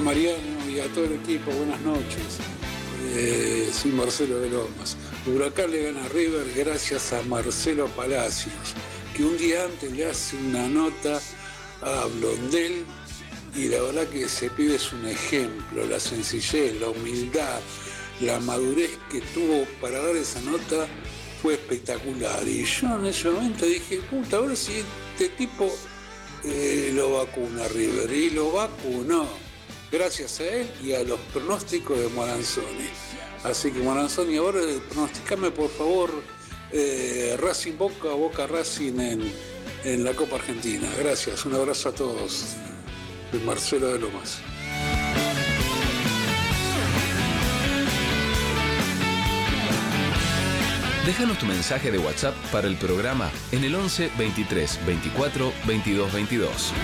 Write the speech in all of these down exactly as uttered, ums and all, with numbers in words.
Mariano y a todo el equipo, buenas noches. Eh, soy Marcelo de Lomas. Huracán le gana a River gracias a Marcelo Palacios, que un día antes le hace una nota a Blondel y la verdad que ese pibe es un ejemplo, la sencillez, la humildad, la madurez que tuvo para dar esa nota fue espectacular. Y yo en ese momento dije, puta, a ver si este tipo eh, lo vacuna River. Y lo vacunó, gracias a él y a los pronósticos de Moranzoni. Así que Moranzoni, ahora pronosticame por favor eh, Racing Boca, Boca Racing en, en la Copa Argentina. Gracias, un abrazo a todos. Marcelo de Lomas. Déjanos tu mensaje de WhatsApp para el programa en el once veintitrés veinticuatro veintidós veintidós.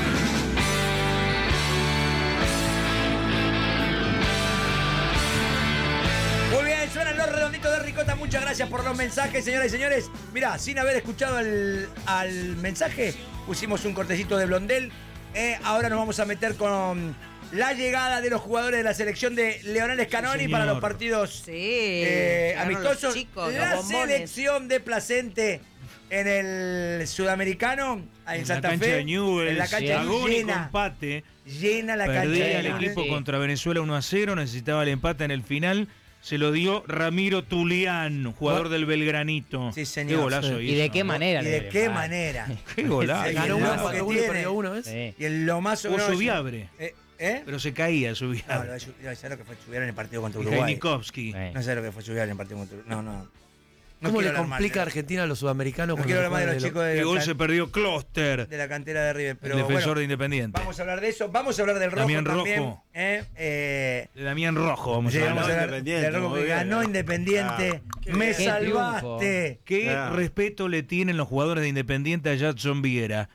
Muy bien, suenan los redonditos de Ricota. Muchas gracias por los mensajes, señoras y señores. Mirá, sin haber escuchado el, al mensaje, pusimos un cortecito de Blondel. Eh, ahora nos vamos a meter con la llegada de los jugadores de la selección de Leonel Scaloni sí, para los partidos sí, eh, amistosos. Chicos, la selección de Placente en el Sudamericano, en, en Santa la cancha Fe, de Newell's, en la cancha agónico llena, empate. Llena la cancha. Perdía el equipo sí. contra Venezuela uno a cero, necesitaba el empate en el final. Se lo dio Ramiro Tulián, jugador ¿What? del Belgranito. Sí, señor. Qué golazo ¿Y hizo, de qué ¿no? manera? ¿Y de qué manera? Qué golazo. Ganó uno, empató uno, perdió uno, ¿ves? Sí. Y el lomazo... O no, Subiabre. Eh, ¿Eh? Pero se caía Subiabre. No, lo de ¿sabes lo que fue Subiabre en el partido contra y Uruguay? Jainikowski. Sí. No sé lo que fue Subiabre en el partido contra Uruguay. No, no. No ¿Cómo le complica a Argentina a los sudamericanos? No quiero hablar más de los chicos de, el gol se perdió Kloster. De la cantera de River. Pero el defensor bueno, de Independiente. Vamos a hablar de eso. Vamos a hablar del Rojo Damián también. Rojo. ¿eh? Eh, de Damián Rojo. Vamos sí, a hablar. Vamos a hablar del Rojo que ganó Independiente. Ah, Me qué salvaste. Qué claro. respeto le tienen los jugadores de Independiente a Jadson Viera.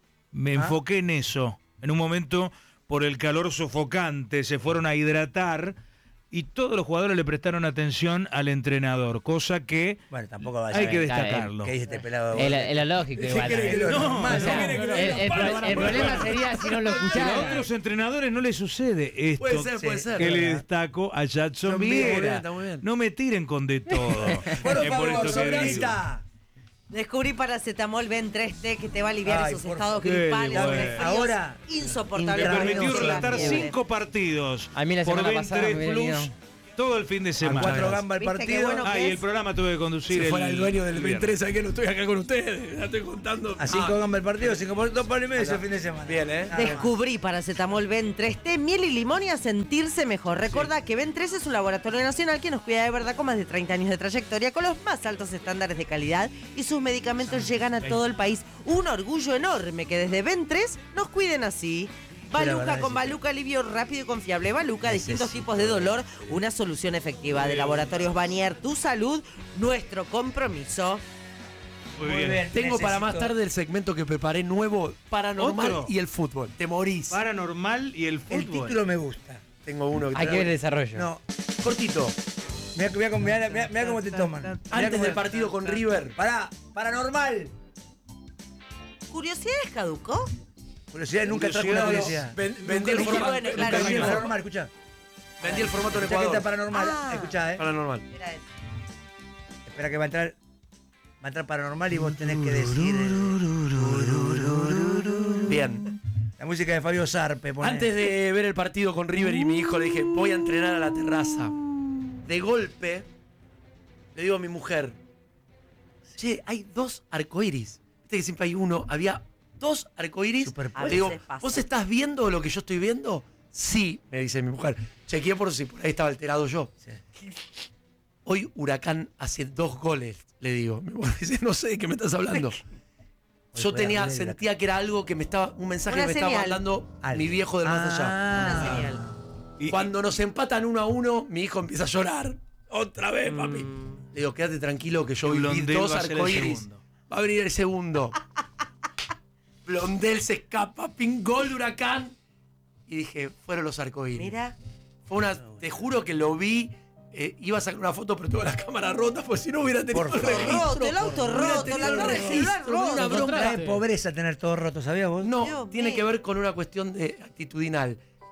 Me ¿Ah? enfoqué en eso. En un momento, por el calor sofocante, se fueron a hidratar. Y todos los jugadores le prestaron atención al entrenador, cosa que bueno, tampoco vaya hay a que ver. destacarlo. ¿Qué dice este pelado? Es la- es la lógica igual. cree que lo No, normal? O sea, ¿Qué cree que lo el, el normal? pro- el problema sería si no lo A escuchara. otros entrenadores no les sucede esto Puede ser, puede Sí. ser. que le ¿verdad? destaco a Jadson Son bien, muy bien, Viera. está muy bien. No me tiren con de todo. Por Es favor, esto que Sobranita. Descubrí paracetamol Ben tres T que te va a aliviar Ay, esos por estados favor. gripales, Qué resfríos bueno. Ahora, insoportables. Me Independiente. permitió Independiente. relatar Fiebre. cinco partidos A mí la por semana Ben pasada tres me Plus vinieron. todo el fin de a semana. cuatro gambas el ¿Viste qué partido. bueno? Ah, y el programa tuve que conducir. Si fuera el dueño del viernes. veintitrés, ¿sabes que no estoy acá con ustedes? La estoy contando. A cinco Ah, gambas el partido, cinco por dos palos y medio ese fin de semana. Bien, ¿eh? Nada más. Descubrí paracetamol Ben tres T, miel y limón y a sentirse mejor. Recuerda que Ben tres es un laboratorio nacional que nos cuida de verdad con más de treinta años de trayectoria, con los más altos estándares de calidad y sus medicamentos llegan a todo el país. Un orgullo enorme que desde Ben tres nos cuiden así. la Baluca verdad con es- Baluca, alivio rápido y confiable. Baluca, distintos Necesito tipos de dolor, una solución efectiva. De Laboratorios Banier, tu salud, nuestro compromiso. Muy Muy bien. bien. Tengo para más Necesito- tarde el segmento que preparé nuevo, paranormal ¿Otro? y el fútbol. Te morís. Paranormal y el El fútbol. título me gusta. Tengo uno que Hay que ver el desarrollo. No, cortito. Mira, mira, mira, mira, mira cómo te toman. Mirá Antes cómo- del partido con River. Pará, paranormal. ¿Curiosidades caducó? Curiosidad, nunca trajo una curiosidad. Ven- Nunca- vendí el nunca- formato. Bueno, claro, Vendí el bueno. paranormal, escucha. Vendí el formato en Escucha que está Ecuador. paranormal. Ah. Escucha, eh. Paranormal. Era eso. Espera que va a entrar. Va a entrar paranormal y vos tenés que decir. Bien. La música de Fabio Sarpe. Poné. Antes de ver el partido con River y mi hijo le dije, voy a entrenar a la terraza. De golpe, le digo a mi mujer, che, hay dos arcoíris. Viste que siempre hay uno. Había dos arcoíris. Superpuestos. A Le digo, veces pasa. ¿vos estás viendo lo que yo estoy viendo? Sí, me dice mi mujer. Chequeé por si por ahí estaba alterado yo. Sí. Hoy Huracán hace dos goles, le digo. Mi mujer dice, no sé de qué me estás hablando. Yo Hoy tenía, juega River. sentía que era algo que me estaba, un mensaje Una que me estaba señal. mandando Algo. mi viejo del más allá. Ah. Una señal. Y- Cuando nos empatan uno a uno, mi hijo empieza a llorar. Otra vez, papi. Le digo, quédate tranquilo que yo Y viví Blondel dos va a ser el arcoíris. segundo. Va a venir el segundo. Blondel se escapa, pin gol de Huracán. Y dije, fueron los arcoíris. Mira. Fue una, te juro que lo vi. eh, iba a sacar una foto, pero tuve la cámara rota, porque si no hubiera tenido Por el favor. registro. Roto, el auto Hubiera roto, tenido la el torre registro, celular una roto. bronca. Trae pobreza tener todo roto, ¿sabías vos? No, Dios tiene mío. que ver con una cuestión de actitudinal.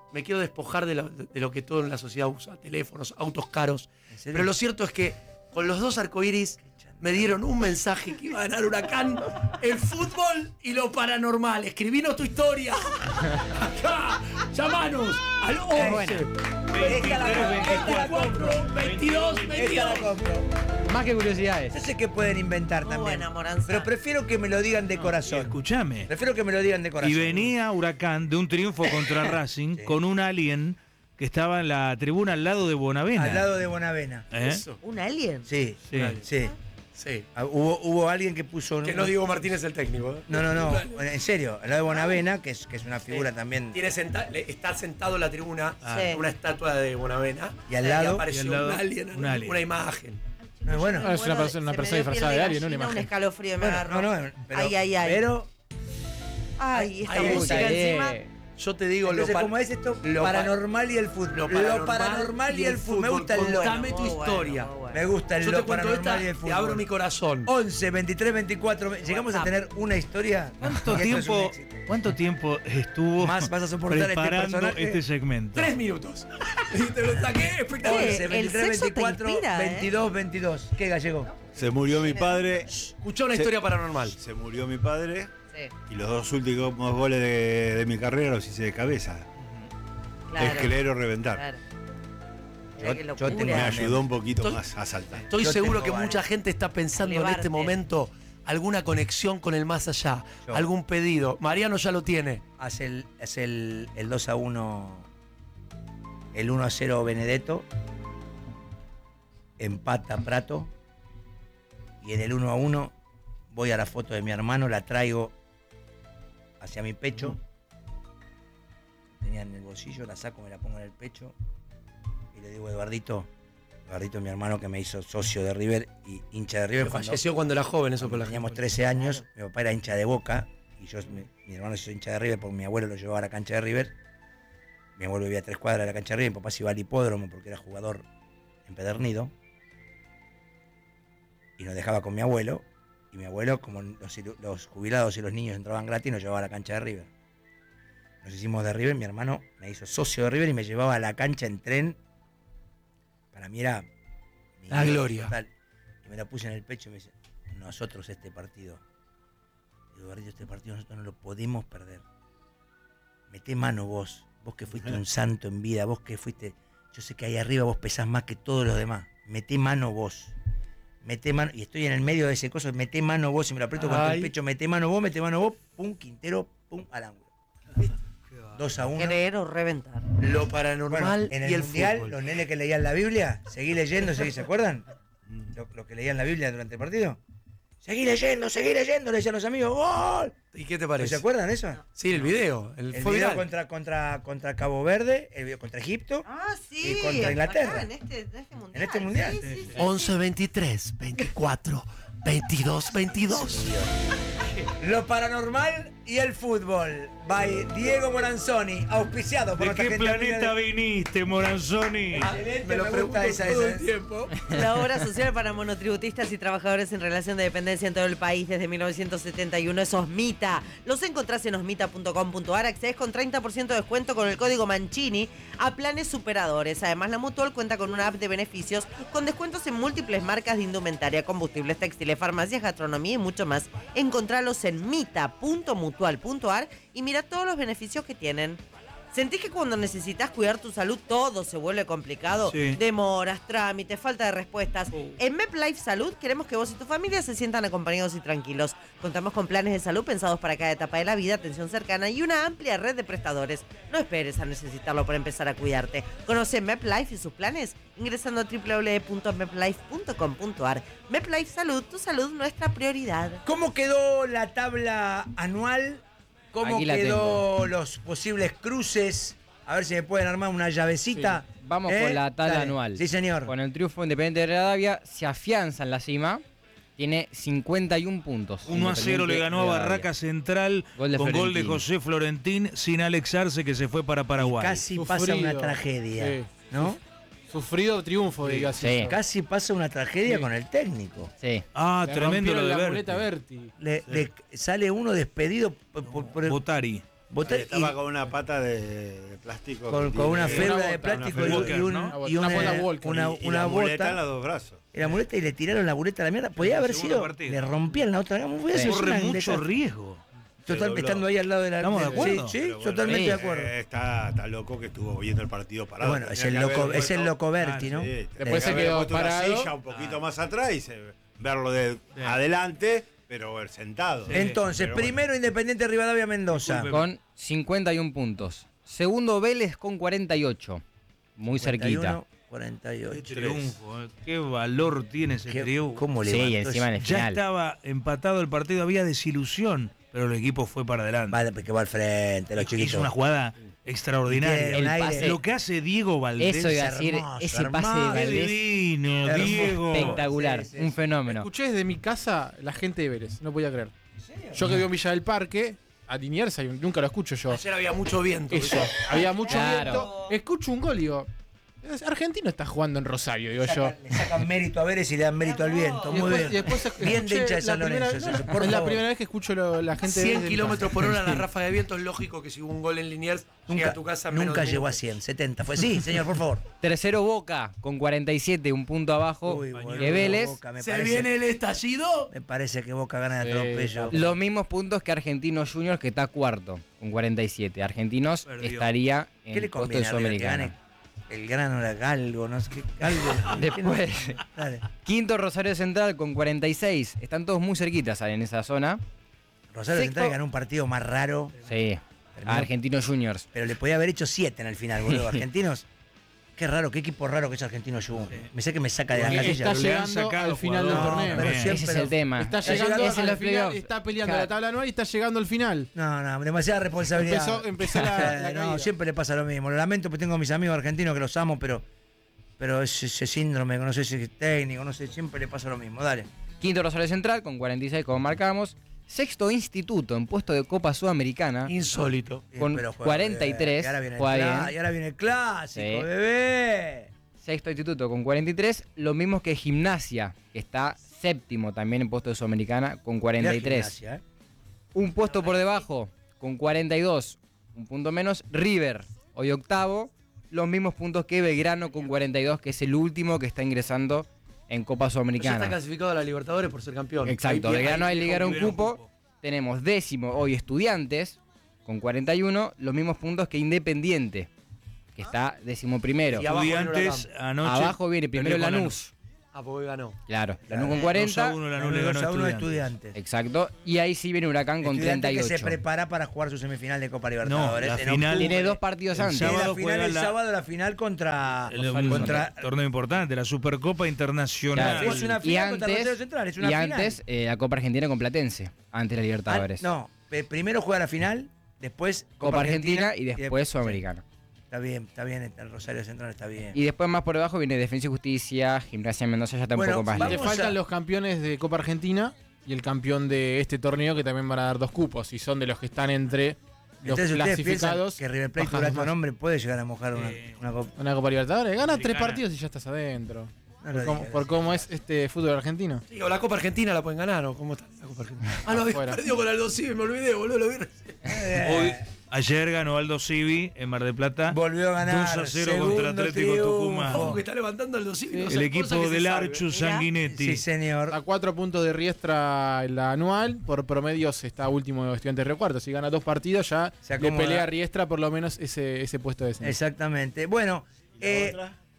me quiero despojar de lo, de lo que todo en la sociedad usa, teléfonos, autos caros. Pero lo cierto es que con los dos arcoíris me dieron un mensaje que iba a ganar Huracán, el fútbol y lo paranormal. Escribinos tu historia. Acá, llamanos al once, veinticuatro, veintidós, veintidós. Más que curiosidades. Yo sé que pueden inventar Muy también. buena, Moranza. Pero prefiero que me lo digan de corazón. Escúchame. Prefiero que me lo digan de corazón. Y venía Huracán de un triunfo contra Racing Sí. con un alien que estaba en la tribuna al lado de Bonavena. Al lado de Bonavena. ¿Eh? Eso. ¿Un alien? Sí, Sí. sí. Sí. Ah, Hubo, hubo alguien que puso... Que no Diego Martínez el técnico. ¿eh? No, no, no. En serio, al lado de Bonavena, que es, que es una figura Sí. también... Tiene senta- le- está sentado en la tribuna Sí. una estatua de Bonavena. Y al lado- apareció y al lado un alien, un alien. una imagen. No es bueno. Ah, es una Bueno, persona- una se me persona dio piel disfrazada de alien, ¿no? Una gallina, un imagen. escalofrío me Bueno, agarró. no, no, pero... Ay, ay, ay. Pero, Ay, esta Ahí música está, encima. Yo te digo entonces, lo pa- ¿cómo es esto? lo pa- Paranormal y el fútbol. lo Lo paranormal, y el fútbol. Me gusta el lo. Contame tu Muy bueno, historia. muy bueno. Me gusta el Yo lo te cuento paranormal esta, y el te fútbol. abro mi corazón. once, veintitrés, veinticuatro. Llegamos a WhatsApp. tener una historia. ¿Cuánto Y esto es un tiempo, éxito. ¿Cuánto tiempo estuvo Más vas a soportar este preparando personaje? este segmento? Tres minutos. Y te lo saqué espectacular. Eh, once, el veintitrés, sexo te veinticuatro, inspira, ¿eh? veintidós, veintidós. ¿Qué, Gallego? Se murió mi padre. Escuchá una Se- historia paranormal. Se murió mi padre Sí, y los dos últimos goles de, de mi carrera los hice de cabeza. claro. Esclero reventar. Claro. Yo- Mirá qué yo locura. tengo Me ayudó un poquito Estoy- más a saltar. Estoy Yo seguro tengo que varias. mucha gente está pensando en Elevarte. este momento alguna conexión con el más allá, Yo. algún pedido. Mariano ya lo tiene. Hace el, hace el, el dos a uno, el uno a cero Benedetto, empata Prato, y en el uno a uno voy a la foto de mi hermano, la traigo hacia mi pecho, tenía en el bolsillo, la saco, me la pongo en el pecho, y le digo, Eduardito, Eduardito, mi hermano que me hizo socio de River y hincha de River. Que cuando- falleció cuando era joven, eso con Cuando la teníamos trece años, mi papá era hincha de Boca y yo, mi, mi hermano se hizo hincha de River porque mi abuelo lo llevaba a la cancha de River. Mi abuelo vivía a tres cuadras de la cancha de River, mi papá se iba al hipódromo porque era jugador empedernido y nos dejaba con mi abuelo. Y mi abuelo, como los, los jubilados y los niños entraban gratis, nos llevaba a la cancha de River. Nos hicimos de River, mi hermano me hizo socio de River y me llevaba a la cancha en tren. Para mí era mi La ídolo gloria. total. Y me la puse en el pecho y me dice, nosotros este partido, Eduardito, este partido nosotros no lo podemos perder. Meté mano vos, vos que fuiste un santo en vida, vos que fuiste, yo sé que ahí arriba vos pesás más que todos los demás. Meté mano vos. Meté mano, y estoy en el medio de ese coso, meté mano vos, y me lo aprieto contra Ay. el pecho, meté mano vos, meté mano vos, pum, Quintero, pum, al ángulo. ¿Viste? dos a uno. Querer o reventar. Lo Bueno, paranormal en el, y el mundial, fútbol. los nenes que leían la Biblia, seguí leyendo, seguí, ¿se acuerdan? Lo, lo que leían la Biblia durante el partido. Seguí leyendo, seguí leyendo, le decían los amigos, ¡gol! ¿Y qué te ¿No parece? ¿Se acuerdan eso? Sí, el video. El, El fue video viral. contra, contra, contra Cabo Verde, el video contra Egipto, Ah, sí. Y contra Inglaterra. acá, en, este, en este mundial. en este mundial. Sí, sí, sí. once, veintitrés, veinticuatro, veintidós, veintidós. Lo paranormal y el fútbol. By Diego Moranzoni, auspiciado por ¿De nuestra qué gente planeta amiga de- viniste, Moranzoni? Excelente, Me lo me pregunto gusta esa, todo esa. el tiempo. La obra social para monotributistas y trabajadores en relación de dependencia en todo el país desde mil novecientos setenta y uno es Osmita. Los encontrás en osmita punto com punto ar. Accedes con treinta por ciento de descuento con el código Mancini a planes superadores. Además, la Mutual cuenta con una app de beneficios con descuentos en múltiples marcas de indumentaria, combustibles, textiles, farmacias, gastronomía y mucho más. Encontralos en mita punto mutual punto ar y mira todos los beneficios que tienen. ¿Sentís que cuando necesitas cuidar tu salud todo se vuelve complicado? Sí. Demoras, trámites, falta de respuestas. En MepLife Salud queremos que vos y tu familia se sientan acompañados y tranquilos. Contamos con planes de salud pensados para cada etapa de la vida, atención cercana y una amplia red de prestadores. No esperes a necesitarlo para empezar a cuidarte. Conoce MepLife y sus planes ingresando a doble u doble u doble u punto meplife punto com punto ar. MepLife Salud, tu salud, nuestra prioridad. ¿Cómo quedó la tabla anual? ¿Cómo Aquí la quedó los posibles cruces? A ver si me pueden armar una llavecita. Sí. Vamos ¿Eh? con la tabla Dale. anual. Sí, señor. Con el triunfo Independiente de Rivadavia se afianza en la cima. Tiene cincuenta y un puntos. uno a cero le ganó a Independiente Barraca Central Gol de con gol de Florentín. José Florentín sin Alex Arce que se fue para Paraguay. Casi pasa Sufrido. una tragedia, Sí. ¿no? Sufrido triunfo, diga así. Sí. Casi pasa una tragedia Sí. con el técnico. Sí. Ah, Le tremendo lo rompieron de la Berti. muleta Berti. Le, le sale uno despedido por, por- por el- Botari. Botar- Estaba y- con una pata de, de plástico. con, que con una tiene- férula de una plástico y, Walker, y un, ¿no? y Una una, bola Walker. una, Y- y una la muleta en los bota. dos brazos. Y la muleta y le tiraron la muleta a la mierda. Podía En el haber segundo sido. partido. Le rompían la otra. Voy a hacer Corre una mucho deca- riesgo. Total, dobló. estando ahí al lado de la. ¿Estamos de acuerdo? Sí, sí, Pero bueno, totalmente sí. de acuerdo. Eh, está, está loco que estuvo viendo el partido parado. Bueno, es Tenía el que loco, haber es el puesto- loco Berti, ¿no? Sí, Después tenía se que haber quedó puesto una parado. silla un poquito más atrás y se- verlo de adelante, pero sentado. Entonces, Pero bueno. primero Independiente Rivadavia Mendoza. Con cincuenta y un puntos. Segundo Vélez con cuarenta y ocho. Muy cerquita. cuarenta y ocho. Qué triunfo, eh. Qué valor tiene ese Qué- triunfo. ¿Cómo Sí, levantó y encima en el Ya final. estaba empatado el partido, había desilusión, pero el equipo fue para adelante. Vale, que va al frente, los Hizo chiquitos. una jugada Y extraordinaria. tiene un El aire- pase- Lo que hace Diego Valdés. Eso iba a decir, hermoso, ese pase hermoso. de Qué Valdés. divino, Hermoso. Diego. Espectacular, Sí, sí, un sí. fenómeno. Escuché desde mi casa la gente de Vélez, no podía creer. Yo que vivo en Villa del Parque, a Liniers hay un- nunca lo escucho yo. Ayer había mucho viento. Eso, había mucho Claro. viento. Escucho un gol y digo, "Es- Argentino está jugando en Rosario", digo yo. Sacan- Le sacan mérito a Vélez y le dan mérito al viento. Y Muy después, bien. y después Bien escuché de hincha de San la primera- Lorenzo. no, eso, no, por es la favor. primera vez que escucho lo- la gente de Vélez cien de mi kilómetros casa. por hora la ráfaga de viento. Es lógico que si hubo un gol en Liniers, llega Nunca, a tu casa en menos nunca de un llegó a minuto. cien, setenta. Fue sí, señor, por favor. Tercero Boca con cuarenta y siete, un punto abajo Uy, boludo, de Vélez. Boca, me ¿Se parece- viene el estallido? Me parece que Boca gana de Sí, atropello. Los mismos puntos que Argentinos Juniors, que está cuarto con cuarenta y siete. Argentinos Perdió. estaría en ¿Qué le el puesto de conviene a River? Que Sudamericana. gane el grano era galgo, no sé qué. Galgo. Después, Dale. quinto Rosario Central con cuarenta y seis. Están todos muy cerquitas en esa zona. Rosario Sexto. Central ganó un partido más raro, Sí, Terminó. a Argentinos Juniors. pero le podía haber hecho siete en el final, boludo. Argentinos. Qué raro, qué equipo raro que es Argentino Juniors. Me sé que me saca de la Porque casilla. está Le han llegando sacado al final del jugadores. torneo. No, pero Bien. siempre Ese es lo- el tema. Está Está llegando llegando ese es al el final, playoff. está peleando Claro. la tabla anual y está llegando al final. No, no, demasiada responsabilidad. Empezó, empezó la, la no, caída. siempre le pasa lo mismo. Lo lamento porque tengo a mis amigos argentinos que los amo, pero pero ese, ese síndrome, no sé si es técnico, no sé, siempre le pasa lo mismo. Dale. Quinto Rosario Central con cuarenta y seis, como marcamos. Sexto Instituto en puesto de Copa Sudamericana. Insólito. Con Pero juega cuarenta y tres, bien. Y ahora viene el, juega clá- bien. y ahora viene el clásico, Sí. bebé. Sexto Instituto con cuarenta y tres. Lo mismo que Gimnasia, que está séptimo también en puesto de Sudamericana con cuarenta y Mirá tres. Gimnasia, ¿eh? Un puesto por debajo con cuarenta y dos. Un punto menos. River, hoy octavo. Los mismos puntos que Belgrano con cuarenta y dos, que es el último que está ingresando en Copa Ya está Sudamericana. clasificado a la Libertadores por ser campeón. Exacto, Ahí- Belgrano ahí hay tiene ligaron como- un cupo. Tenemos décimo hoy Estudiantes con cuarenta y uno, los mismos puntos que Independiente, que está décimo primero. Y abajo viene Estudiantes anoche. Abajo viene primero perdió con Lanús. Ah, porque ganó. Claro, Lanús con dos a cuarenta. uno Lanús le ganó dos a uno a de Estudiantes. Estudiantes. Exacto. Y ahí sí viene Huracán con Estudiantes treinta y que se ocho. prepara para jugar su semifinal de Copa No, Libertadores. la en final. octubre. Tiene dos partidos El antes. Tiene sábado la final juega el la- sábado, la final contra. El, contra torneo importante, la Supercopa Internacional. Claro. Es una Y final contra antes, Rosario Central, es una y final. antes eh, la Copa Argentina con Platense, antes de la Libertadores. Ah, no, pe- primero juega la final, después Copa Argentina, y de- después Sudamericana. Está bien, está bien, el Rosario Central está bien. Y después más por debajo viene Defensa y Justicia, Gimnasia de Mendoza, ya está Bueno, un poco más vamos Te lejos. faltan a- los campeones de Copa Argentina y el campeón de este torneo, que también van a dar dos cupos y son de los que están entre los Entonces ustedes piensan clasificados. que River Plate bajando durante un más. hombre puede llegar a mojar una, Eh, una copa. Una Copa Libertadores, ganas tres Americana. partidos y ya estás adentro. No lo por cómo, digas por así. cómo es este fútbol argentino. Sí, o la Copa Argentina la pueden ganar, o cómo está la Copa Argentina. Ah, no, había Afuera. perdido con Aldo Civi, me olvidé, boludo, lo vi recién. Hoy, ayer ganó Aldo Civi en Mar del Plata. Volvió a ganar. dos a cero segundo contra Atlético triunfo. Tucumán. Ojo que está levantando Aldo Civi. no El sé, equipo cosa que se del sabe. Archu Sanguinetti. Sí, señor. A cuatro puntos de Riestra en la anual, por promedios está último de Estudiantes de Río Cuarto. Si gana dos partidos ya Se le acomoda. pelea a Riestra por lo menos ese, ese puesto de descenso. Exactamente. Bueno, eh,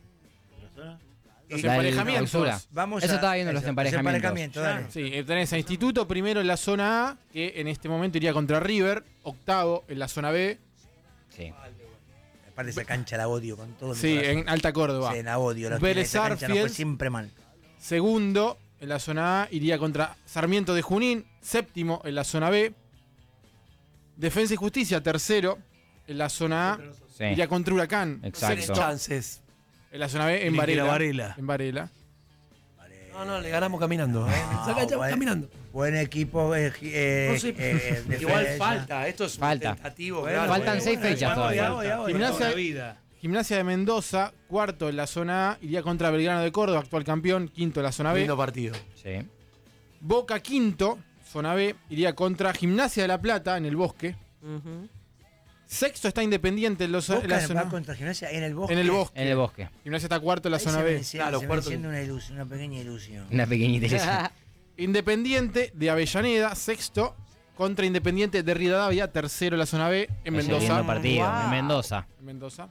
Los La del emparejamientos. clausura. vamos Eso a. estaba viendo los eso, emparejamientos. dale. Sí, eh, tenés a Instituto primero en la zona A, que en este momento iría contra River, octavo en la zona B, Sí. Aparte esa cancha la odio con todo. mi sí, corazón. en Alta Córdoba. Sí, la odio. La Vélez esa cancha no fue Arfield. siempre mal. Segundo en la zona A iría contra Sarmiento de Junín, séptimo en la zona B. Defensa y Justicia, tercero en la zona A, Sí. iría contra Huracán, Exacto. Tienen sexto chances. en la zona B, en Tiene que ir a Varela. Varela. En Varela. No, no, le ganamos caminando. ¿eh? Esa cancha va buen- caminando. Buen equipo. eh, eh, No sé, eh, igual defensa. falta, esto es Falta. tentativo. Bueno, claro. Faltan bueno, seis bueno, fechas ya voy, todavía. ya voy, ya voy. Gimnasia- Toda la vida. Gimnasia de Mendoza, cuarto en la zona A, iría contra Belgrano de Córdoba, actual campeón, quinto en la zona B. Lindo partido. Sí. Boca, quinto, zona B, iría contra Gimnasia de La Plata en el Bosque. Sexto está Independiente en, los, en Boca la va zona contra Gimnasia en el bosque. En el bosque. En el bosque. Gimnasia está cuarto en la Ahí zona se B. me enciende- Claro, se me cuarto- enciende una ilusión, una pequeña ilusión. Una pequeñita ilusión. Independiente de Avellaneda, sexto, contra Independiente de Rivadavia, tercero en la zona B, en Ese Mendoza. lindo partido. Wow. En Mendoza. En Mendoza.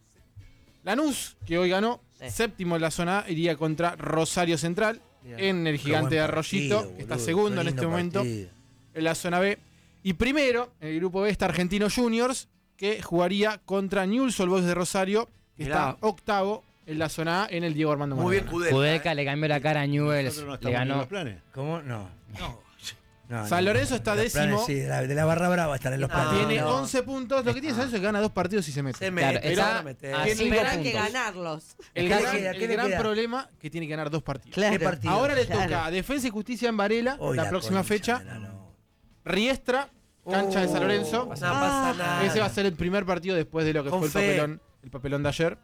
Lanús, que hoy ganó, Sí. séptimo en la zona A, iría contra Rosario Central, Mirá, en el qué gigante de buen Arroyito, partido, que está boludo, segundo qué en lindo este momento, partido. en la zona B. Y primero, en el grupo B, está Argentinos Juniors, que jugaría contra Newell's Old Boys de Rosario, que Mirá. está octavo en la zona A, en el Diego Armando Muy bien, Maradona. Kudelka. Kudelka le cambió la cara a Newell's. Nosotros no Le estamos en ganó. los planes. ¿Cómo? No. No. No, San no. Lorenzo está Los planes, décimo. sí, de la, de la barra brava estar en los Ah, planes. Tiene no. once puntos. Lo que tiene San Lorenzo es que gana dos partidos y se mete. Se mete, Claro, se está van a meter. a ¿Qué cinco Tendrán que puntos. ganarlos. El ¿Qué le gran, queda? ¿Qué el le gran queda? problema que tiene que ganar dos partidos. Claro. ¿Qué partido? Ahora le Claro. toca a Defensa y Justicia en Varela, Hoy la, próxima concha fecha. de la no. Riestra, cancha de San Lorenzo. No pasa nada. Ese va a ser el primer partido después de lo que Con fue el fe. papelón, el papelón de ayer.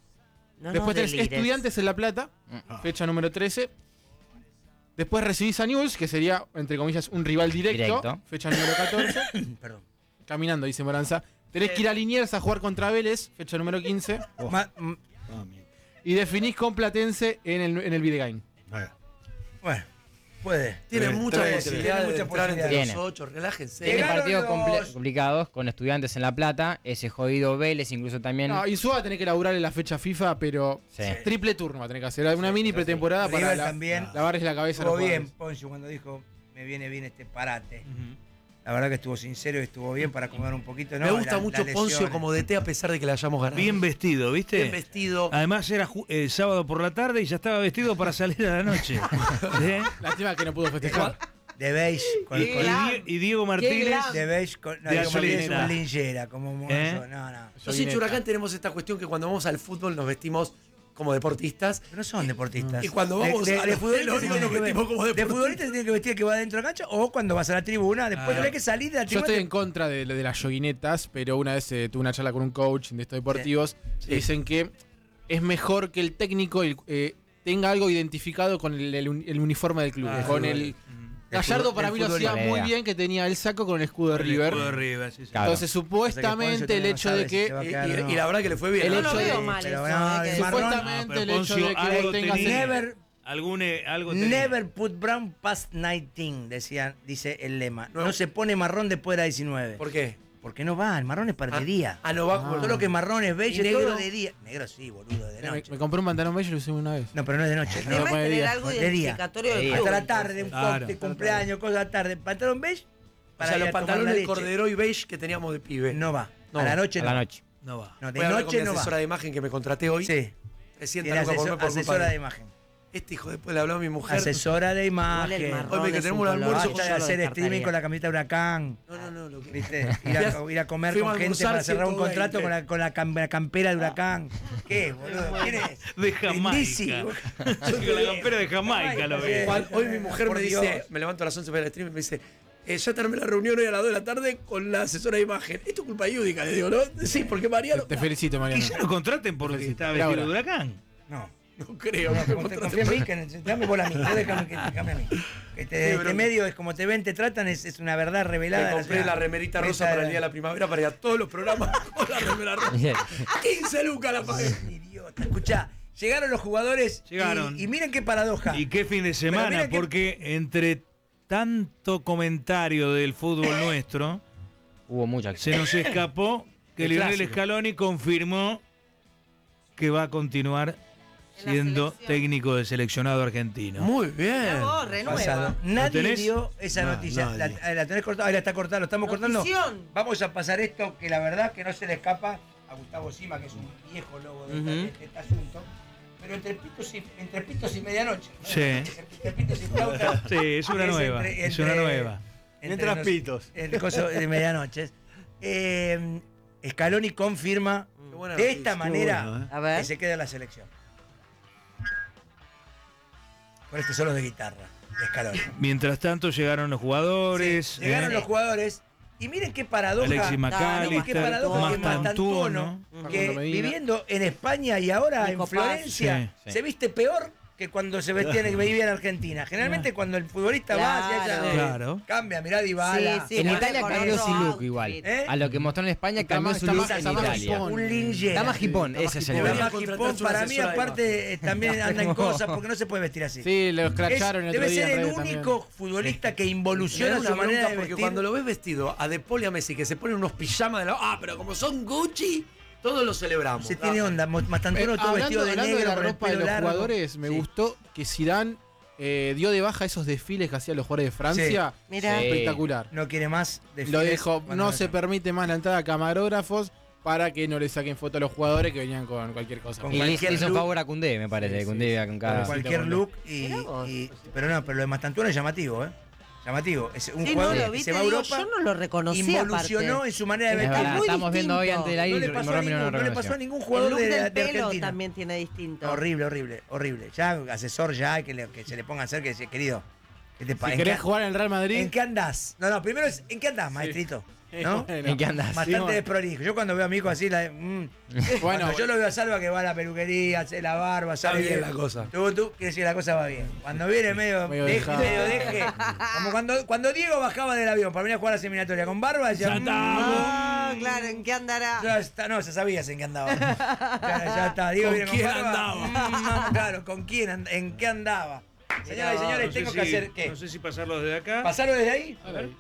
No Después nos tenés delires. Estudiantes en La Plata, fecha número trece. Después recibís a Newell's, que sería, entre comillas, un rival directo, Directo. fecha número catorce. Perdón. Caminando, dice Moranza. Tenés que ir a Liniers a jugar contra Vélez, fecha número quince. Ma- m- Ah, mira. Y definís con Platense en el, en el Videgain. Ah, bueno, puede. Tiene Tres, muchas tres, posibilidades tiene de muchas entrar entre posibilidades. los ocho. Relájense. Tiene Llegaron partidos comple- los- complicados con Estudiantes en La Plata. Ese jodido Vélez, incluso también. No, Insúa va a tener que laburar en la fecha FIFA, pero Sí. triple turno va a tener que hacer. Una mini pretemporada para River la- también. lavarles la cabeza a los Estuvo bien, jugadores. Poncio, cuando dijo, me viene bien este parate. La verdad que estuvo sincero y estuvo bien para acomodar un poquito. ¿no? Me gusta La- mucho las Poncio lesiones. como D T a pesar de que le hayamos ganado. Bien vestido, ¿viste? Bien vestido. Además era ju- eh, sábado por la tarde y ya estaba vestido para salir a la noche. ¿Eh? Lástima que no pudo festejar. De beige. Con, Qué con- Y, glam. Die- y Diego Martínez. glam. de beige con, no, De Diego Martínez Azulineta. con linchera, como ¿Eh? eso, no, no. Los hinchas Huracán tenemos esta cuestión que cuando vamos al fútbol nos vestimos como deportistas. Pero no son deportistas. Y cuando vamos de, a de los futbolistas pelos, se nos tienen que vestimos ve- como de deportistas. futbolistas se tienen que vestir el que va adentro de la cancha o cuando vas a la tribuna, después Claro. tenés que salir de la Yo tribuna. estoy en contra de, de las yoguinetas, pero una vez eh, tuve una charla con un coach de estos deportivos Sí. y dicen que es mejor que el técnico el- eh, tenga algo identificado con el, el un- el uniforme del club. Ah, con sí. el Del Gallardo fútbol- para del mí lo fútbol hacía no. muy bien, que tenía el saco con el escudo de Con el River. escudo de River, sí, sí. Claro. Entonces supuestamente el hecho de que va a Y, quedar, y- no. y la verdad que le fue bien. El ¿no? No hecho lo de- veo mal pero eso. no, eh, que- de marrón. supuestamente Ah, pero el hecho Poncio, de que algo vos tengas tenía. el- Never, Algún, eh, algo tenía. never put brown past diecinueve, decía, dice el lema. No. No. se pone marrón después de la diecinueve. ¿Por qué? Porque no va, el marrón es para Ah, de día. ah, no va Ah. Todo lo que marrón es ¿Y beige, negro? todo de día. Negro sí, boludo, de Me, noche. me compré un pantalón beige y lo usé una vez. No, pero no es de noche. El no. tema es puede tener día. algo De día. identificatorio De del día. club. Hasta la tarde, un Claro. cóctel, cumpleaños, cosas de la tarde. Pantalón beige O para sea, ir los a tomar la pantalones de leche. cordero y beige que teníamos de pibe. No va. No. A la noche A no. la noche. No va. No, de Voy a hablar con noche mi no asesora va. de imagen que me contraté hoy. Sí. Recién Tiene nunca por, asesor- por culpa asesora de- de imagen. Este hijo después le habló a mi mujer. Asesora de Igual el imagen. marrón Hoy me que es tenemos un un color. almuerzo Basta de yo lo hacer streaming descartaría. con la camiseta de Huracán. No, no, no. Lo que... ¿Viste? Ir a, ir a comer Fuimos con a gente almorzar para cerrar un ciento contrato veinte. con la, con la, cam- la campera de Huracán. ¿Qué, boludo? ¿Quién es? De Jamaica. Brindisi. Con la campera de Jamaica lo vi. Jamaica, Juan, hoy mi mujer Por me Dios. dice, me levanto a las once para el stream y me dice, eh, ya terminé la reunión hoy a las dos de la tarde con la asesora de imagen. Esto es culpa de Yudica, le digo, ¿no? Sí, porque Mariano... Te felicito, Que Mariano. ya lo contraten porque Felicito. estaba Era vestido de hora. huracán. No. No creo. No, que como te me confía en mí, que dame vos a mí, vos déjame, que, déjame a mí. Este, este pero- medio es como te ven, te tratan, es, es una verdad revelada. Me compré o sea, la remerita rosa esa para el era- día de la primavera para ir a todos los programas con la remera rosa. quince lucas la pagué. Idiota. Escuchá, llegaron los jugadores. Llegaron. Y, y miren qué paradoja. Y qué fin de Pero semana, mira que- porque entre tanto comentario del fútbol nuestro, Hubo mucha acción. se nos escapó que El Lionel clásico. Scaloni confirmó que va a continuar En la siendo selección. técnico del seleccionado argentino. Muy Mirá bien. vos, renueva. Pasado. Nadie tenés? dio esa No, noticia. La, nadie. la tenés cortada, ahí la está cortada, lo estamos cortando. Notición. Vamos a pasar esto que la verdad que no se le escapa a Gustavo Sima, que es un viejo lobo de, Ujú. este, de este asunto. Pero entre pitos y, entre pitos y medianoche. ¿no? Sí. Entre pitos y flauta. Sí, es una nueva. entre- es una entre- nueva. entre Mientras nos- pitos. El coso de medianoches. Eh, Scaloni confirma Qué buena de noticia. esta manera bueno, ¿eh? A ver. que se queda en la selección. Con este solo de guitarra de Scaloni. Mientras tanto llegaron los jugadores. Sí, llegaron eh, los jugadores y miren qué paradoja. Alexis Qué McAllister, paradoja que Mastantuono. Mastantuono, que Facundo Medina. viviendo en España y ahora Nico en Florencia, Paz. Sí, se viste peor que cuando se vestían, que vivía en Argentina. Generalmente cuando el futbolista va hacia allá, Claro. cambia, mirá Dybala. Sí, sí, En con Italia otro cambió su look outfit. igual. ¿Eh? A lo que mostró en España Está cambió más- su está look más- en está más Italia. hipón. Un linjera. Dama hipón, Dama ese es el hipón. Dama nombre. Deberían hipón, contratarse una para mí asesora de aparte eh, también anda en cosas porque no se puede vestir así. Sí, lo Es- escracharon el otro debe día ser en el redes único también. futbolista que Me involuciona da su una manera bronca de porque vestir. cuando lo ves vestido a De Paul y a Messi, que se ponen unos pijamas de la... Ah, pero como son Gucci, todos lo celebramos. Se tiene onda, Eh, Mastantuono todo hablando vestido de hablando negro de la con el ropa de pelo los largo. jugadores, me Sí. gustó que Zidane eh, dio de baja esos desfiles que hacían los jugadores de Francia. Mira. Sí. Espectacular. No quiere más Lo desfiles dijo, cuando no vaya. se permite más la entrada a camarógrafos para que no le saquen foto a los jugadores que venían con cualquier cosa. Con Y le cualquier hizo look. favor a Koundé, me parece. Sí, Koundé sí, iba sí. con Con cada... Cualquier Con- look y, Mirá vos. y- pero no, pero lo de Mastantuono es llamativo, ¿eh? Llamativo. Es un Sí, no jugador lo que vi, se te va a digo, Europa, yo no lo reconocía involucionó aparte. en su manera de Es vestir. verdad, muy estamos viendo hoy distinto. antes del No aire le y pasó, a Romero ningún, no no le pasó a reconoció. ningún El jugador look de, del de pelo Argentina. también tiene distinto. Horrible, horrible, horrible. Ya, asesor ya, que, le- que se le ponga a hacer que dice, querido, ¿qué te pa- Si ¿en querés qué- jugar en el Real Madrid, ¿En qué andás? No, no, primero es, ¿en qué andás, maestrito? ¿No? bueno. ¿En qué andas? Bastante bueno. desprolijo. Yo cuando veo a mi hijo así, la, mm, Bueno, cuando yo lo veo a Salva que va a la peluquería, hace la barba, sale bien la cosa. Tú, tú, quiere decir la cosa va bien. Cuando viene medio, Medio deje, dejado. medio deje. Como cuando, cuando Diego bajaba del avión para venir a jugar a la seminatoria con barba, decía, "Mm, Ah, claro, ¿en qué andará? ya está, no, ya sabías en qué andaba. Ya, ya está, Diego ¿Con viene quién con barba. andaba? mm, claro, con quién, and- en qué andaba. Señoras y señores, No sé tengo si- que hacer, ¿qué? No sé si pasarlo desde acá. ¿Pasarlo desde ahí? A ver.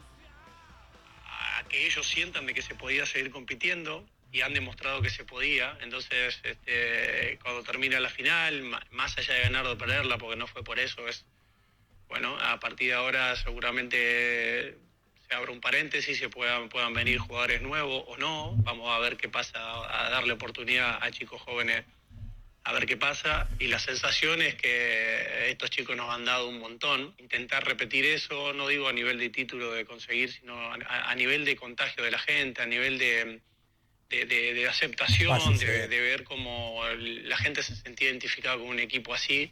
A que ellos sientan de que se podía seguir compitiendo y han demostrado que se podía. Entonces, este, cuando termina la final, ma- más allá de ganar o de perderla, porque no fue por eso, es bueno, a partir de ahora seguramente se abre un paréntesis, se puedan, puedan venir jugadores nuevos o no. Vamos a ver qué pasa, a darle oportunidad a chicos jóvenes a ver qué pasa, y la sensación es que estos chicos nos han dado un montón. Intentar repetir eso, no digo a nivel de título de conseguir, sino a, a nivel de contagio de la gente, a nivel de, de, de- de aceptación, Fácil, de, sí. de ver cómo el- la gente se sentía identificada con un equipo así.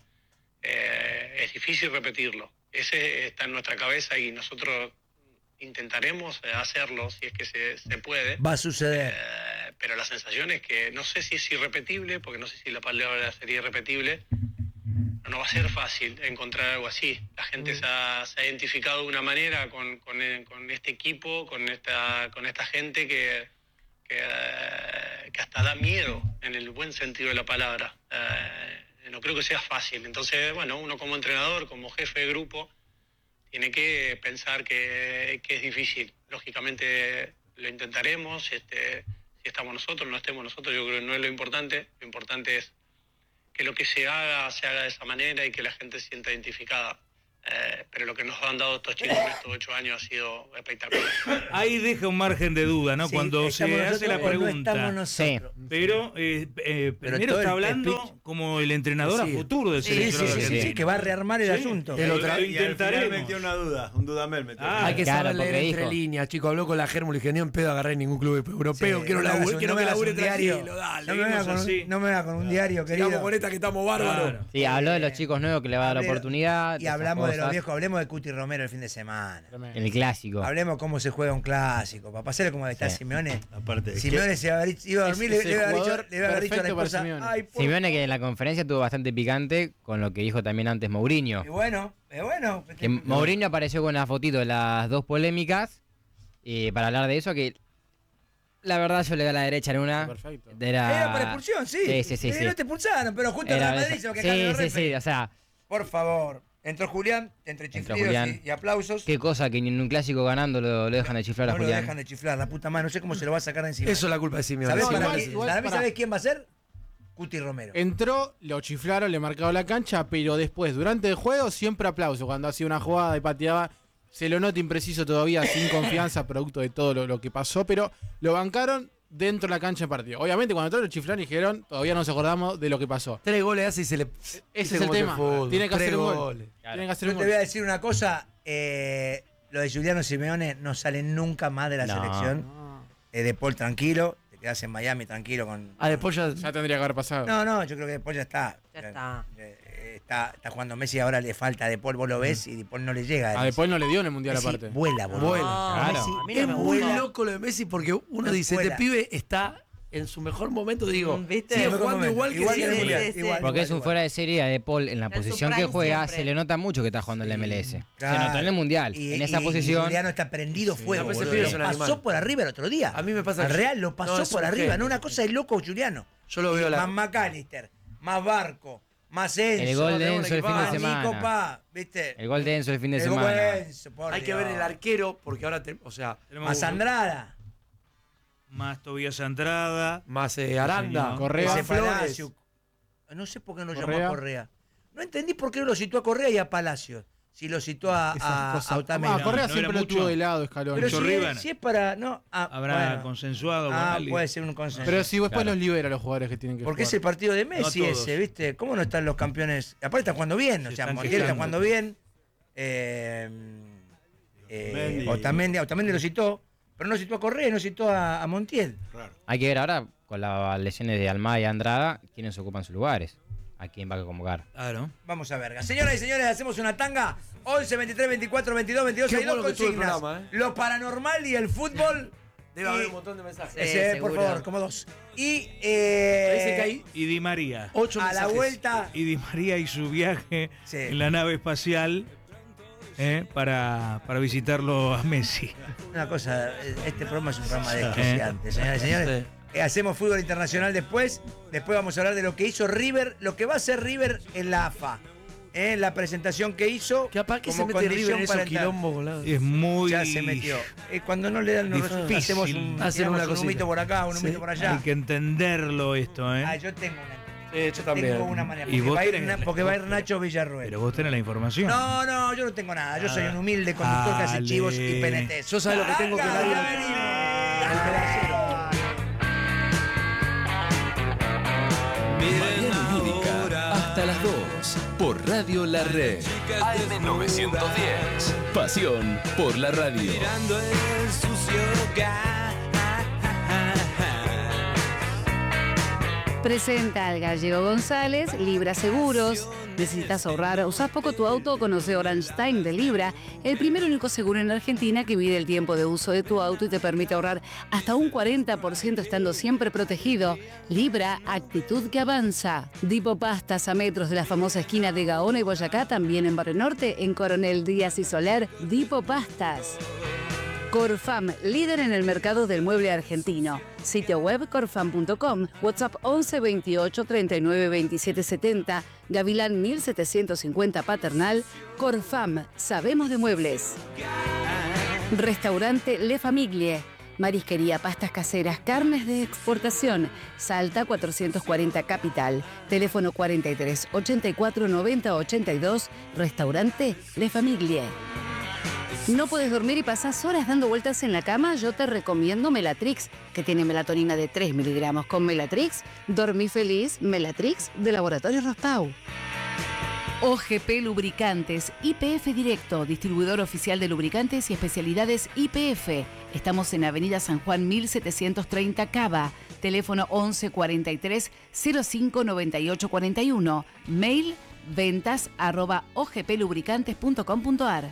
Eh, es difícil repetirlo. Ese está en nuestra cabeza y nosotros intentaremos hacerlo si es que se, se puede. Va a suceder. Eh, pero la sensación es que no sé si es irrepetible, porque no sé si la palabra sería irrepetible. No va a ser fácil encontrar algo así. La gente se, ha, se ha identificado de una manera con, con, eh, con este equipo, con esta, con esta gente que, que, eh, que hasta da miedo, en el buen sentido de la palabra. Eh, no creo que sea fácil. Entonces, bueno, uno como entrenador, como jefe de grupo, tiene que pensar que, que es difícil. Lógicamente lo intentaremos, este, si estamos nosotros, no estemos nosotros, yo creo que no es lo importante. Lo importante es que lo que se haga, se haga de esa manera y que la gente se sienta identificada. Eh, pero lo que nos han dado estos chicos en estos ocho años ha sido espectacular. Ahí deja un margen de duda, ¿no? Sí, Cuando se estamos hace la nosotros o no pregunta. estamos nosotros. Pero, eh, eh, Pero primero todo está el hablando speech- como el entrenador Sí. a futuro del Sí, sí, seleccionado sí, sí, argentino. sí, que va a rearmar el Sí. asunto. Te lo tra- Y al final intentaremos. metió una duda, un dudamel metió. Ah, Hay que claro, saber leer porque entre dijo. líneas, chico. Habló con la Germo y le dije, ni en pedo agarré en ningún club europeo. Sí, quiero no me labure, hagas un- quiero no que me hagas labure un diario. tranquilo, dale. No me venga con, así. un- no me venga con un diario, querido. Sigamos con esta que estamos bárbaros. Claro. Sí, habló de los chicos nuevos que le va a dar la Hablé- oportunidad. Y esas hablamos de los cosas. viejos, hablemos de Cuti Romero el fin de semana. El clásico. Hablemos cómo se juega un clásico. Para pasarle como está Sí. Simeone. Aparte, Simeone se iba a haber, iba a dormir, Es- le, es le iba a haber dicho, jugador le iba a haber dicho a la perfecto para esposa. Simeone. Ay, por- Simeone que en la conferencia tuvo bastante picante con lo que dijo también antes Mourinho. Y bueno, es bueno. Que Mourinho apareció con una fotito de las dos polémicas y para hablar de eso que la verdad yo le doy a la derecha en una. Perfecto. Era, Era para expulsión, sí. Sí, sí, sí. Eh, sí. No te expulsaron, pero justo en Era Real Madrid esa- se lo sí, quejaron los sí, refes. sí, o sea, Por favor. Entró Julián, entre Entró chiflidos Julián. y, y aplausos. qué cosa que ni en un clásico ganando lo, lo dejan de chiflar a No lo Julián. dejan de chiflar, la puta madre. No sé cómo se lo va a sacar de encima. Eso es la culpa de Simeone. ¿Sabés No, para, igual- mí, igual, para mí, pará. ¿sabés quién va a ser? Cuti Romero. Entró, lo chiflaron, le marcaron la cancha, pero después, durante el juego, siempre aplauso. Cuando hacía una jugada y pateaba, se lo nota impreciso todavía, sin confianza, producto de todo lo, lo que pasó, pero lo bancaron dentro de la cancha de partido. Obviamente, cuando todos lo chiflaron y dijeron, todavía no nos acordamos de lo que pasó. Tres goles hace y se le. Ese es el tema. Tiene que Tres hacer un gol. goles. Tiene que hacer Yo un te gol. voy a decir una cosa. eh, lo de Juliano Simeone no sale nunca más de la No. selección. Eh, de Paul tranquilo. Te quedas en Miami tranquilo con. Ah, después ya. Ya tendría que haber pasado. No, no, yo creo que después ya está. Ya está. Eh, está, está jugando Messi, ahora le falta a De Paul, vos lo ves y De Paul no le llega. A después no le dio en el mundial Messi aparte. vuela, boludo. Vuela. No, Claro. a mí no Es me muy gusta. loco lo de Messi porque uno No dice, fuera. este pibe está en su mejor momento, digo, ¿Viste? sigue En su mejor jugando momento. igual que Igual que en el siempre. Mundial. Sí, sí, Igual, Porque igual, es un igual. fuera de serie de Paul en la Está en su posición que prime juega, siempre. se le nota mucho que está jugando en el M L S. Claro. Se notó en el Mundial. Y- en esa y- posición. Y Juliano está prendido fuego. no, ese boludo. pibe Lo es un pasó animal. por arriba el otro día. A mí me pasa Al que- Real lo pasó no, es por un arriba. genio. No, una cosa de loco, Juliano. Yo lo veo la. Más McAllister, más Barco, más Enzo. El gol de tenemos Enzo el fin de más semana. Nico Pa, ¿viste? El gol de Enzo el fin de El gol semana. de Enzo, por Hay que Dios. ver el arquero, porque ahora, te- o sea, Tenemos Más Andrada. más Tobías Andrada. más eh, Aranda, señor. Correa. más Ese Flores. Palacio. No sé por qué no llamó Correa. a Correa. No entendí por qué no lo citó a Correa y a Palacio. Si lo citó a, Esas a, cosas. a Otamendi. Ah, Correa no siempre era lo tuvo mucho. de lado, Scaloni. Pero Mucho si River. es, si es para. No, ah, Habrá bueno. consensuado con Ah, alguien. puede ser un consenso. Pero si después Claro. los libera a los jugadores que tienen que Porque es jugar. el partido de Messi No todos. ese, ¿viste? ¿Cómo no están los campeones? Aparte está jugando bien, o Se sea, están Montiel está quejando. jugando bien. Eh, eh, Mendy. Otamendi, Otamendi lo citó, pero no citó a Correa y no citó a, a Montiel. Hay que ver ahora, con las lesiones de Almada y Andrada, quiénes ocupan sus lugares. A quién va a convocar. Claro. Vamos a ver. Señoras y señores, hacemos una tanga. once, veintitrés, veinticuatro, veintidós, veintidós. Qué Hay dos bueno que estuvo el consignas. programa, ¿eh? Lo paranormal y el fútbol. Debe Y- haber un montón de mensajes. Sí, Ese, por seguro. favor, como dos. Y Me dice que eh, hay Y Di María. ocho a la mensajes. vuelta. Y Di María y su viaje Sí. en la nave espacial eh, para, para visitarlo a Messi. Una cosa, este programa es un programa de Sí. desquiciantes, señoras y señores. Sí. Eh, Hacemos fútbol internacional después. Después vamos a hablar de lo que hizo River, lo que va a hacer River en la A F A. Eh, la presentación que hizo. ¿Qué apá que se como mete River condición en esos para entrar. quilombos, boludo? Es muy. Ya se metió. Eh, cuando no le dan los Difícil. resultados, hacemos un, Hacer tiramos una un cosita. humito por acá, un Sí. humito por allá. Hay que entenderlo esto, ¿eh? Ah, yo tengo una. Sí, yo también. Tengo una manera. Y Porque, vos va a, ir, tenés Na- la- porque va a ir Nacho Villarruel. Pero vos tenés la información. No, no, yo no tengo nada. Yo soy Ah. un humilde conductor que hace Dale. chivos y P N Ts. Yo sabés lo que tengo que Venga, nadie- ya venimos. El pedacero. Mariano y Lúdica, hasta las dos, por Radio La Red. A M novecientos diez. Pasión por la radio. Presenta al Gallego González, Libra Seguros. ¿Necesitas ahorrar? ¿Usás poco tu auto? Conoce Orange Time de Libra, el primer y único seguro en Argentina que mide el tiempo de uso de tu auto y te permite ahorrar hasta un cuarenta por ciento estando siempre protegido. Libra, actitud que avanza. Dipo Pastas a metros de la famosa esquina de Gaona y Boyacá, también en Barrio Norte, en Coronel Díaz y Soler, Dipo Pastas. Corfam, líder en el mercado del mueble argentino. Sitio web corfam punto com, WhatsApp once veintiocho treinta y nueve veintisiete setenta, Gavilán mil setecientos cincuenta Paternal. Corfam, sabemos de muebles. Restaurante Le Famiglie. Marisquería, pastas caseras, carnes de exportación. Salta cuatrocientos cuarenta Capital. Teléfono cuarenta y tres ochenta y cuatro noventa ochenta y dos. Restaurante Le Famiglie. ¿No puedes dormir y pasás horas dando vueltas en la cama? Yo te recomiendo Melatrix, que tiene melatonina de tres miligramos. Con Melatrix, dormí feliz. Melatrix, de Laboratorio Rostau. O G P Lubricantes, I P F Directo, distribuidor oficial de lubricantes y especialidades I P F. Estamos en Avenida San Juan mil setecientos treinta Cava. Teléfono once cuarenta y tres cero cinco noventa y ocho cuarenta y uno. Mail ventas arroba o g p lubricantes punto com punto a r.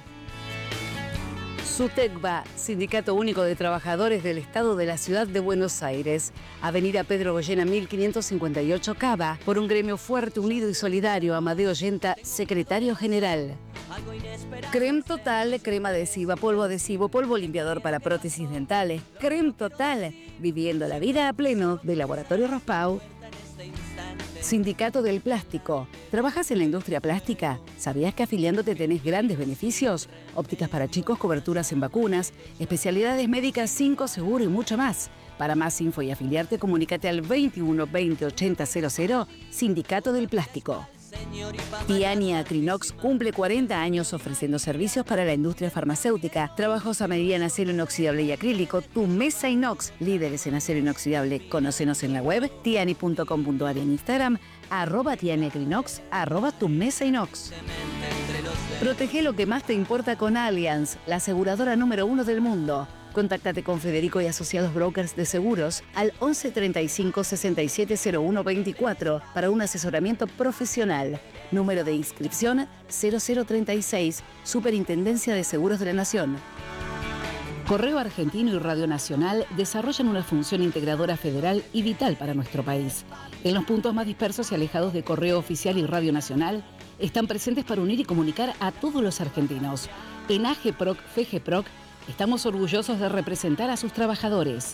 SUTECBA, Sindicato Único de Trabajadores del Estado de la Ciudad de Buenos Aires. Avenida Pedro Goyena mil quinientos cincuenta y ocho Cava. Por un gremio fuerte, unido y solidario. Amadeo Yenta, Secretario General. Creme Total, crema adhesiva, polvo adhesivo, polvo limpiador para prótesis dentales. Creme Total, viviendo la vida a pleno, de Laboratorio Rospau. Sindicato del Plástico. ¿Trabajas en la industria plástica? ¿Sabías que afiliándote tenés grandes beneficios? Ópticas para chicos, coberturas en vacunas, especialidades médicas, cinco seguro y mucho más. Para más info y afiliarte, comunícate al veintiuno veinte ochenta cero cero, Sindicato del Plástico. Tiani Acrinox cumple cuarenta años ofreciendo servicios para la industria farmacéutica, trabajos a medida en acero inoxidable y acrílico, tu mesa inox, líderes en acero inoxidable. Conócenos en la web tiani punto com punto a r, en Instagram, arroba Tiani Acrinox, arroba tu mesa inox. Protege lo que más te importa con Allianz, la aseguradora número uno del mundo. Contáctate con Federico y Asociados Brokers de Seguros al once treinta y cinco sesenta y siete cero uno veinticuatro para un asesoramiento profesional. Número de inscripción cero cero treinta y seis, Superintendencia de Seguros de la Nación. Correo Argentino y Radio Nacional desarrollan una función integradora federal y vital para nuestro país. En los puntos más dispersos y alejados de Correo Oficial y Radio Nacional, están presentes para unir y comunicar a todos los argentinos. En AGEPROC, FEGEPROC, estamos orgullosos de representar a sus trabajadores.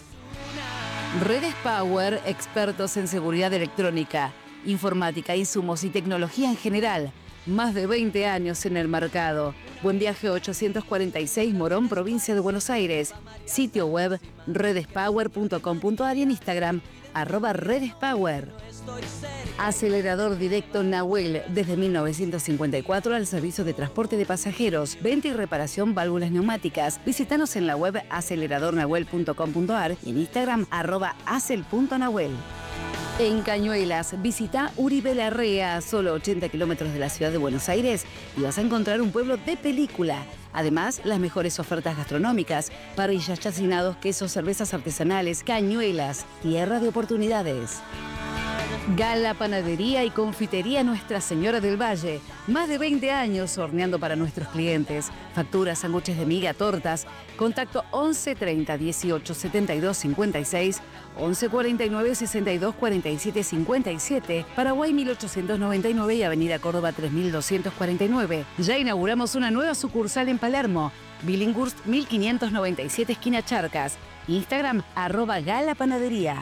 Redes Power, expertos en seguridad electrónica, informática, insumos y tecnología en general. Más de veinte años en el mercado. Buen Viaje ochocientos cuarenta y seis, Morón, provincia de Buenos Aires. Sitio web redespower punto com punto a r y en Instagram, arroba redespower. Acelerador directo Nahuel, desde mil novecientos cincuenta y cuatro al servicio de transporte de pasajeros, venta y reparación válvulas neumáticas. Visítanos en la web acelerador nahuel punto com punto a r y en Instagram, arroba acel punto nahuel. En Cañuelas, visita Uribe Larrea, solo ochenta kilómetros de la ciudad de Buenos Aires, y vas a encontrar un pueblo de película. Además, las mejores ofertas gastronómicas, parrillas, chacinados, quesos, cervezas artesanales. Cañuelas, tierra de oportunidades. Gala Panadería y Confitería Nuestra Señora del Valle. Más de veinte años horneando para nuestros clientes. Facturas, sándwiches de miga, tortas. Contacto once treinta dieciocho setenta y dos cincuenta y seis, once cuarenta y nueve sesenta y dos cuarenta y siete cincuenta y siete, Paraguay mil ochocientos noventa y nueve y Avenida Córdoba tres mil doscientos cuarenta y nueve. Ya inauguramos una nueva sucursal en Palermo. Billinghurst mil quinientos noventa y siete, esquina Charcas. Instagram, arroba Gala Panadería.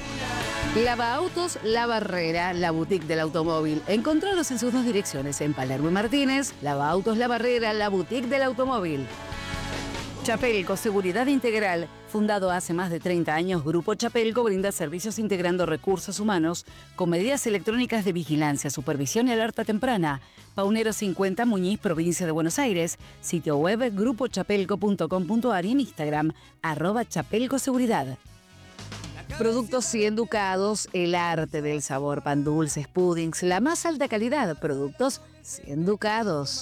Lava Autos La Barrera, la boutique del automóvil. Encontralos en sus dos direcciones, en Palermo y Martínez. Lava Autos La Barrera, la boutique del automóvil. Chapelco, seguridad integral. Fundado hace más de treinta años, Grupo Chapelco brinda servicios integrando recursos humanos con medidas electrónicas de vigilancia, supervisión y alerta temprana. Paunero cincuenta, Muñiz, provincia de Buenos Aires. Sitio web grupo chapelco punto com punto a r y en Instagram, arroba Chapelco Seguridad. Productos cien Ducados, el arte del sabor, pan dulces, puddings, la más alta calidad. Productos cien Ducados.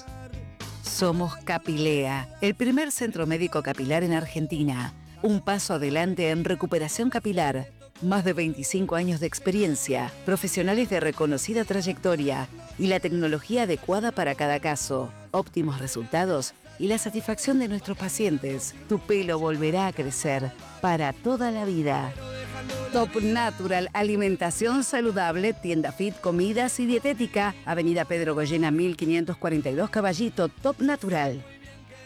Somos Capilea, el primer centro médico capilar en Argentina. Un paso adelante en recuperación capilar. Más de veinticinco años de experiencia, profesionales de reconocida trayectoria y la tecnología adecuada para cada caso. Óptimos resultados y la satisfacción de nuestros pacientes. Tu pelo volverá a crecer para toda la vida. Top Natural, alimentación saludable, tienda fit, comidas y dietética. Avenida Pedro Goyena mil quinientos cuarenta y dos, Caballito. Top Natural.